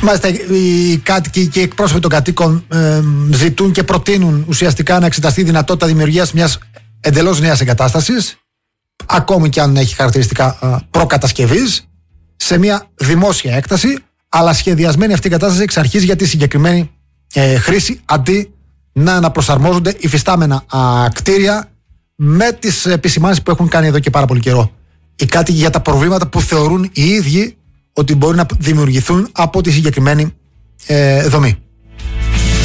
Μάλιστα, οι κάτοικοι και οι εκπρόσωποι των κατοίκων ζητούν και προτείνουν ουσιαστικά να εξεταστεί η δυνατότητα δημιουργίας μιας εντελώς νέας εγκατάστασης, ακόμη και αν έχει χαρακτηριστικά προκατασκευής, σε μια δημόσια έκταση, αλλά σχεδιασμένη αυτή η εγκατάσταση εξ αρχής για τη συγκεκριμένη χρήση, αντί να αναπροσαρμόζονται υφιστάμενα κτίρια με τις επισημάνσεις που έχουν κάνει εδώ και πάρα πολύ καιρό οι κάτοικοι για τα προβλήματα που θεωρούν οι ίδιοι ότι μπορεί να δημιουργηθούν από τη συγκεκριμένη δομή.